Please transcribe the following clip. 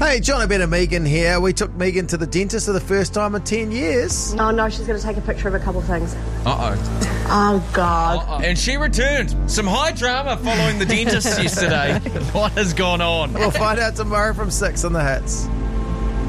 Hey, John, Ben and Megan here. We took Megan to the dentist for the first time in 10 years. Oh, no, she's going to take a picture of a couple things. Uh-oh. Oh, God. Uh-oh. And she returned. Some high drama following the dentist yesterday. What has gone on? We'll find out tomorrow from 6 on The Hits.